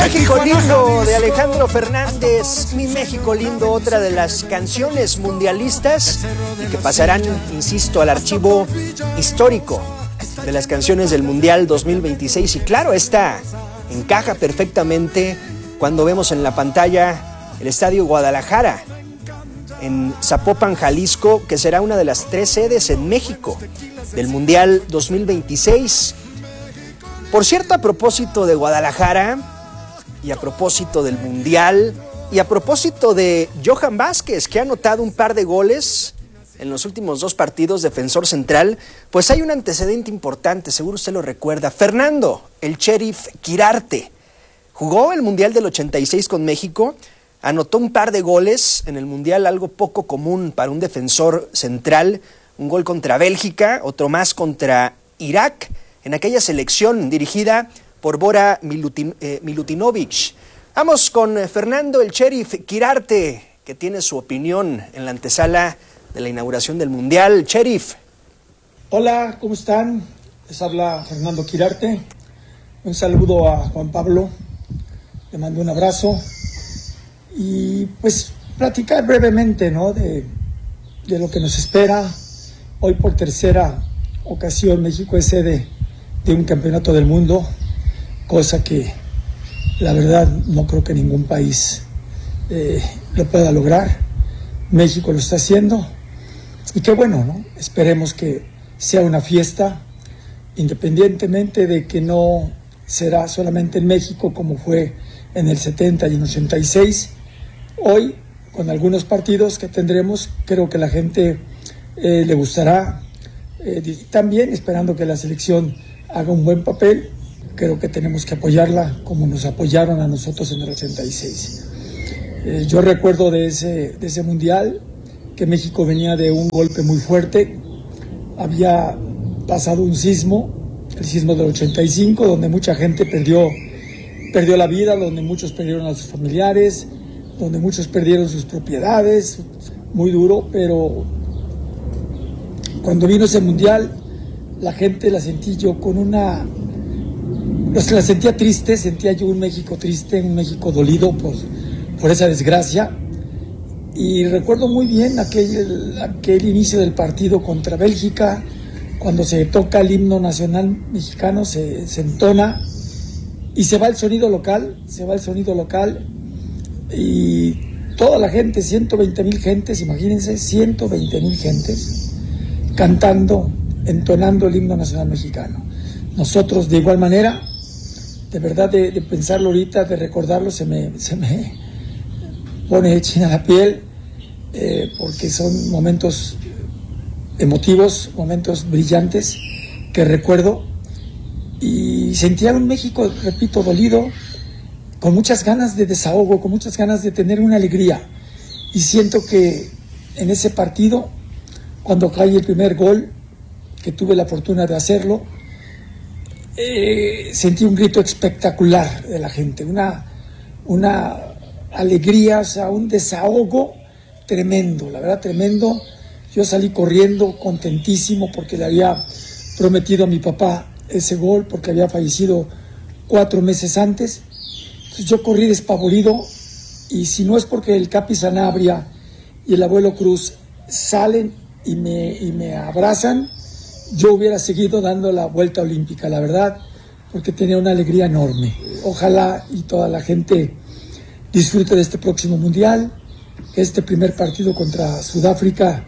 México lindo de Alejandro Fernández, Mi México lindo, otra de las canciones mundialistas y que pasarán, insisto, al archivo histórico de las canciones del Mundial 2026. Y claro, esta encaja perfectamente cuando vemos en la pantalla el Estadio Guadalajara en Zapopan, Jalisco, que será una de las 3 sedes en México del Mundial 2026. Por cierto, a propósito de Guadalajara y a propósito del Mundial y a propósito de Johan Vázquez, que ha anotado un par de goles en los últimos 2 partidos, defensor central, pues hay un antecedente importante, seguro usted lo recuerda. Fernando, el Sheriff Quirarte, jugó el Mundial del 86 con México, anotó un par de goles en el Mundial, algo poco común para un defensor central, un gol contra Bélgica, otro más contra Irak, en aquella selección dirigida por Bora Milutinovic. Vamos con Fernando, el Sheriff Quirarte, que tiene su opinión en la antesala de la inauguración del Mundial. Sheriff. Hola, ¿cómo están? Les habla Fernando Quirarte. Un saludo a Juan Pablo. Le mando un abrazo. Y pues platicar brevemente, ¿no? de lo que nos espera. Hoy por tercera ocasión México es sede de un campeonato del mundo, cosa que la verdad no creo que ningún país lo pueda lograr. México lo está haciendo y qué bueno, ¿no? Esperemos que sea una fiesta, independientemente de que no será solamente en México como fue en el 70 y en 86. Hoy, con algunos partidos que tendremos, creo que la gente le gustará. También esperando que la selección haga un buen papel, creo que tenemos que apoyarla como nos apoyaron a nosotros en el 86. Yo recuerdo de ese mundial que México venía de un golpe muy fuerte, había pasado un sismo, el sismo del 85, donde mucha gente perdió la vida, donde muchos perdieron a sus familiares, donde muchos perdieron sus propiedades, muy duro, pero cuando vino ese mundial, la gente la sentí yo la sentía triste, sentía yo un México triste, un México dolido por esa desgracia. Y recuerdo muy bien aquel inicio del partido contra Bélgica, cuando se toca el himno nacional mexicano, se entona y se va el sonido local, y toda la gente, 120,000 gentes, imagínense, 120,000 gentes cantando, entonando el himno nacional mexicano. Nosotros de igual manera, de verdad de pensarlo ahorita, de recordarlo, se me pone china la piel, porque son momentos emotivos, momentos brillantes que recuerdo, y sentía un México, repito, dolido, con muchas ganas de desahogo, con muchas ganas de tener una alegría, y siento que en ese partido, cuando cae el primer gol, que tuve la fortuna de hacerlo, sentí un grito espectacular de la gente, una alegría, o sea, un desahogo tremendo, la verdad tremendo. Yo salí corriendo contentísimo porque le había prometido a mi papá ese gol, porque había fallecido 4 meses antes. Entonces yo corrí despavorido, y si no es porque el Capi Sanabria y el abuelo Cruz salen y me abrazan, yo hubiera seguido dando la vuelta olímpica, la verdad, porque tenía una alegría enorme. Ojalá y toda la gente disfrute de este próximo mundial, que este primer partido contra Sudáfrica,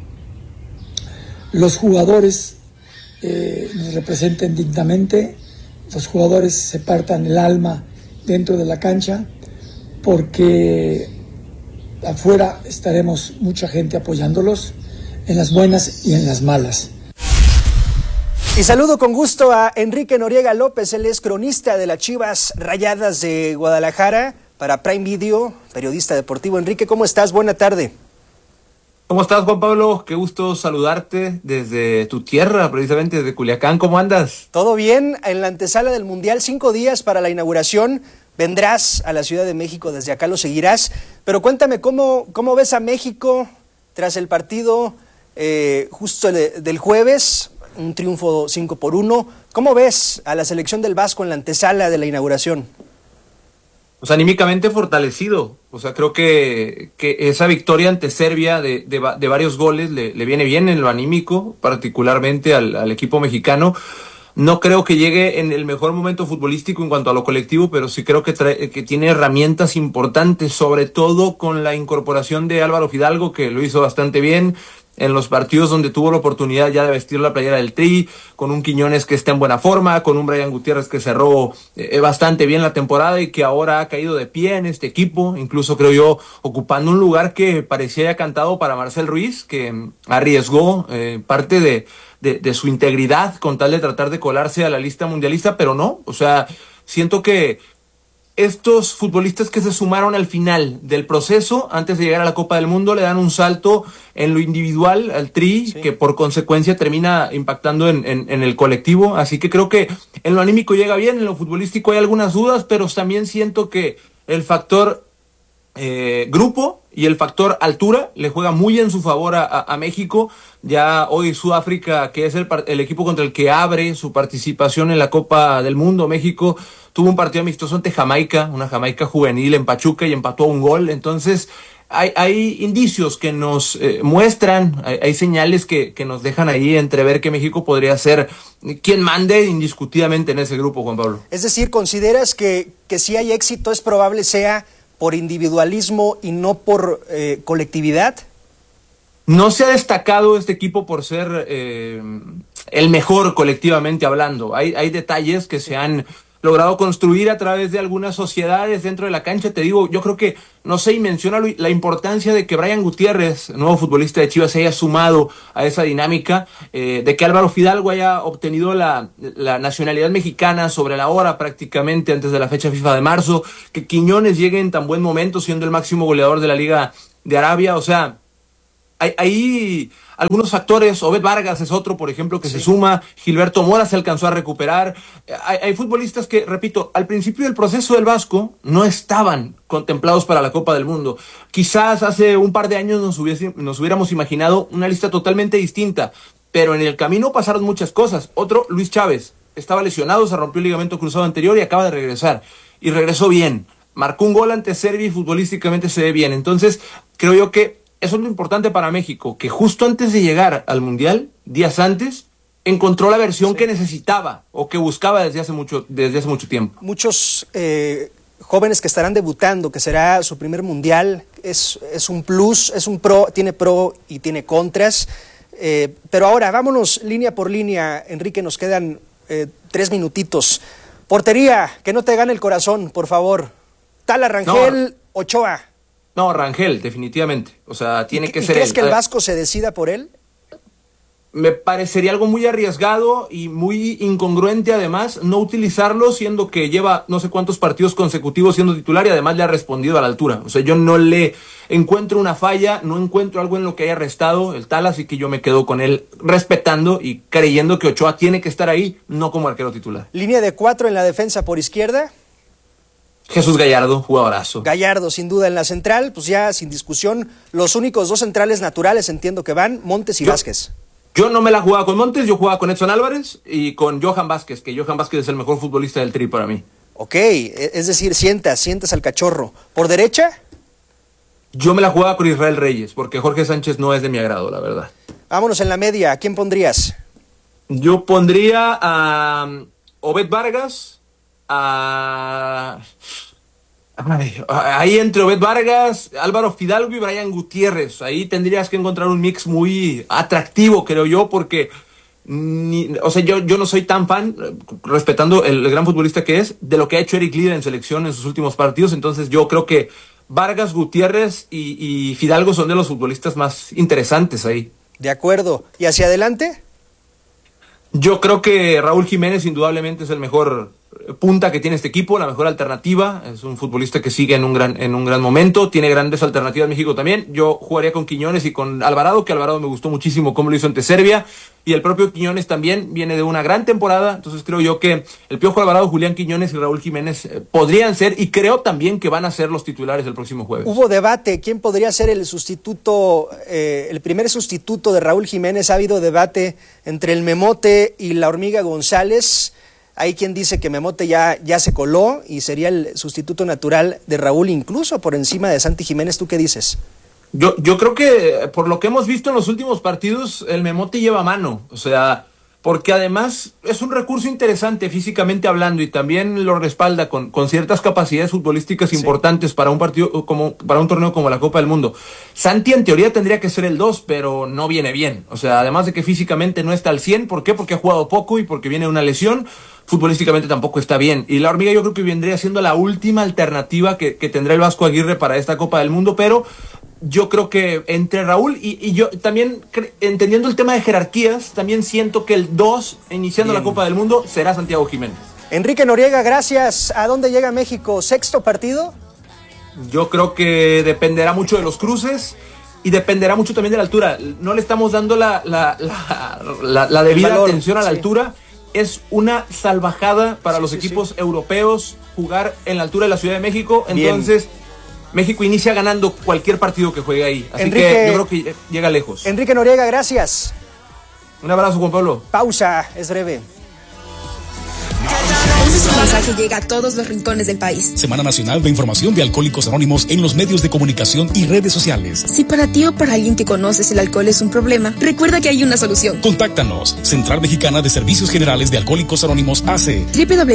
los jugadores nos representen dignamente, los jugadores se partan el alma dentro de la cancha, porque afuera estaremos mucha gente apoyándolos en las buenas y en las malas. Y saludo con gusto a Enrique Noriega López, él es cronista de las Chivas Rayadas de Guadalajara para Prime Video, periodista deportivo. Enrique, ¿cómo estás? Buena tarde. ¿Cómo estás, Juan Pablo? Qué gusto saludarte desde tu tierra, precisamente desde Culiacán. ¿Cómo andas? Todo bien, en la antesala del Mundial, 5 días para la inauguración. Vendrás a la Ciudad de México, desde acá lo seguirás. Pero cuéntame, ¿cómo ves a México tras el partido justo del jueves? Un triunfo 5-1. ¿Cómo ves a la selección del Vasco en la antesala de la inauguración? pues anímicamente fortalecido. O sea, creo que esa victoria ante Serbia de varios goles le viene bien en lo anímico, particularmente al equipo mexicano. No creo que llegue en el mejor momento futbolístico en cuanto a lo colectivo, pero sí creo que tiene herramientas importantes, sobre todo con la incorporación de Álvaro Fidalgo, que lo hizo bastante bien en los partidos donde tuvo la oportunidad ya de vestir la playera del Tri, con un Quiñones que está en buena forma, con un Brian Gutiérrez que cerró bastante bien la temporada y que ahora ha caído de pie en este equipo, incluso creo yo ocupando un lugar que parecía ya cantado para Marcel Ruiz, que arriesgó parte de su integridad con tal de tratar de colarse a la lista mundialista, pero no, o sea, siento que estos futbolistas que se sumaron al final del proceso, antes de llegar a la Copa del Mundo, le dan un salto en lo individual al Tri, sí, que por consecuencia termina impactando en el colectivo. Así que creo que en lo anímico llega bien, en lo futbolístico hay algunas dudas, pero también siento que el factor grupo y el factor altura le juega muy en su favor a México. Ya hoy Sudáfrica, que es el equipo contra el que abre su participación en la Copa del Mundo, México tuvo un partido amistoso ante Jamaica, una Jamaica juvenil en Pachuca, y empató a un gol. Entonces hay indicios que nos muestran, hay señales que nos dejan ahí entrever que México podría ser quien mande indiscutidamente en ese grupo, Juan Pablo. Es decir, ¿consideras que si hay éxito es probable sea por individualismo y no por colectividad? No se ha destacado este equipo por ser el mejor colectivamente hablando. Hay detalles que se han logrado construir a través de algunas sociedades dentro de la cancha. Te digo, yo creo que no se menciona la importancia de que Brian Gutiérrez, nuevo futbolista de Chivas, se haya sumado a esa dinámica, de que Álvaro Fidalgo haya obtenido la nacionalidad mexicana sobre la hora prácticamente antes de la fecha FIFA de marzo, que Quiñones llegue en tan buen momento siendo el máximo goleador de la Liga de Arabia. O sea, hay algunos factores. Obed Vargas es otro, por ejemplo, que sí se suma. Gilberto Mora se alcanzó a recuperar. Hay futbolistas que, repito, al principio del proceso del Vasco no estaban contemplados para la Copa del Mundo. Quizás hace un par de años nos hubiéramos imaginado una lista totalmente distinta, pero en el camino pasaron muchas cosas. Otro, Luis Chávez, estaba lesionado, se rompió el ligamento cruzado anterior y acaba de regresar. Y regresó bien. Marcó un gol ante Serbia y futbolísticamente se ve bien. Entonces, creo yo que eso es lo importante para México, que justo antes de llegar al Mundial, días antes, encontró la versión que necesitaba o que buscaba desde hace mucho tiempo. Muchos jóvenes que estarán debutando, que será su primer Mundial, es un plus, es un pro, tiene pro y tiene contras. Pero ahora, vámonos línea por línea, Enrique, nos quedan 3 minutitos. Portería, que no te gane el corazón, por favor. Tala, Rangel, Ochoa. No, Rangel, definitivamente. O sea, tiene que ser ¿Crees que el Vasco se decida por él? Me parecería algo muy arriesgado y muy incongruente, además, no utilizarlo, siendo que lleva no sé cuántos partidos consecutivos siendo titular y además le ha respondido a la altura. O sea, yo no le encuentro una falla, no encuentro algo en lo que haya restado el Tala, así que yo me quedo con él respetando y creyendo que Ochoa tiene que estar ahí, no como arquero titular. Línea de 4 en la defensa por izquierda. Jesús Gallardo, jugadorazo. Gallardo, sin duda, en la central, pues ya sin discusión, los únicos 2 centrales naturales, entiendo que van, Montes y Vázquez. Yo no me la jugaba con Montes, yo jugaba con Edson Álvarez y con Johan Vázquez, que Johan Vázquez es el mejor futbolista del Tri para mí. Ok, es decir, sientas al cachorro. ¿Por derecha? Yo me la jugaba con Israel Reyes, porque Jorge Sánchez no es de mi agrado, la verdad. Vámonos en la media, ¿a quién pondrías? Yo pondría a Obed Vargas, ahí entre Obed Vargas, Álvaro Fidalgo y Brian Gutiérrez. Ahí tendrías que encontrar un mix muy atractivo, creo yo, porque yo no soy tan fan, respetando el gran futbolista que es, de lo que ha hecho Eric Lieder en selección en sus últimos partidos. Entonces yo creo que Vargas, Gutiérrez y Fidalgo son de los futbolistas más interesantes ahí. De acuerdo. ¿Y hacia adelante? Yo creo que Raúl Jiménez indudablemente es el mejor punta que tiene este equipo, la mejor alternativa. Es un futbolista que sigue en un gran momento, tiene grandes alternativas en México también. Yo jugaría con Quiñones y con Alvarado, que Alvarado me gustó muchísimo cómo lo hizo ante Serbia, y el propio Quiñones también viene de una gran temporada. Entonces creo yo que el Piojo Alvarado, Julián Quiñones y Raúl Jiménez podrían ser, y creo también que van a ser los titulares el próximo jueves. Hubo debate, ¿quién podría ser el sustituto, el primer sustituto de Raúl Jiménez? Ha habido debate entre el Memote y la Hormiga González. Hay quien dice que Memote ya se coló y sería el sustituto natural de Raúl, incluso por encima de Santi Jiménez. ¿Tú qué dices? Yo creo que por lo que hemos visto en los últimos partidos, el Memote lleva mano. O sea, porque además es un recurso interesante físicamente hablando y también lo respalda con ciertas capacidades futbolísticas importantes para un partido para un torneo como la Copa del Mundo. Santi en teoría tendría que ser el 2, pero no viene bien. O sea, además de que físicamente no está al 100, ¿por qué? Porque ha jugado poco y porque viene una lesión. Futbolísticamente tampoco está bien. Y la Hormiga yo creo que vendría siendo la última alternativa que tendrá el Vasco Aguirre para esta Copa del Mundo, pero yo creo que entre Raúl y yo también, entendiendo el tema de jerarquías, también siento que el 2, iniciando la Copa del Mundo, será Santiago Jiménez. Enrique Noriega, gracias. ¿A dónde llega México? ¿Sexto partido? Yo creo que dependerá mucho de los cruces y dependerá mucho también de la altura. No le estamos dando la debida atención a la altura. Es una salvajada para los equipos europeos jugar en la altura de la Ciudad de México. Entonces, México inicia ganando cualquier partido que juegue ahí. Así que yo creo que llega lejos. Enrique Noriega, gracias. Un abrazo, Juan Pablo. Pausa, es breve. Este mensaje llega a todos los rincones del país. Semana Nacional de Información de Alcohólicos Anónimos en los medios de comunicación y redes sociales. Si para ti o para alguien que conoces el alcohol es un problema, recuerda que hay una solución. Contáctanos. Central Mexicana de Servicios Generales de Alcohólicos Anónimos AC.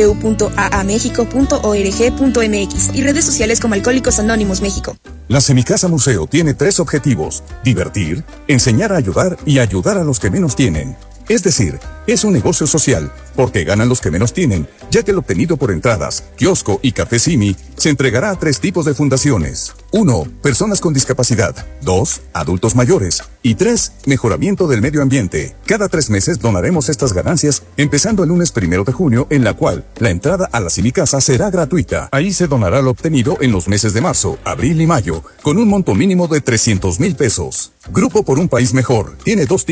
www.aamexico.org.mx y redes sociales como Alcohólicos Anónimos México. La Semicasa Museo tiene 3 objetivos: divertir, enseñar a ayudar y ayudar a los que menos tienen. Es decir, es un negocio social, porque ganan los que menos tienen, ya que el obtenido por entradas, kiosco y café Simi se entregará a 3 tipos de fundaciones. 1. Personas con discapacidad. 2. Adultos mayores. Y 3. Mejoramiento del medio ambiente. Cada 3 meses donaremos estas ganancias, empezando el lunes 1 de junio, en la cual la entrada a la Semicasa será gratuita. Ahí se donará lo obtenido en los meses de marzo, abril y mayo, con un monto mínimo de 300,000 pesos. Grupo por un País Mejor. Tiene 2